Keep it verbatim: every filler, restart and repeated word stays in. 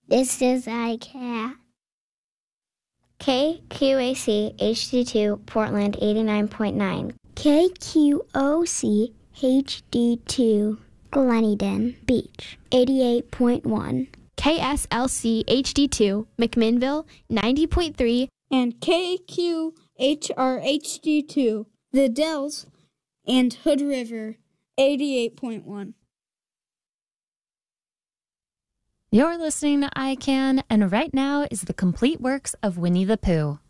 This is iCat. K Q A C H D two, Portland eighty-nine point nine. K Q O C H D two, Gleneden Beach eighty-eight point one. K S L C H D two, McMinnville ninety point three. And K Q H R H D two, The Dells and Hood River eighty-eight point one. You're listening to I Can, and right now is the complete works of Winnie the Pooh.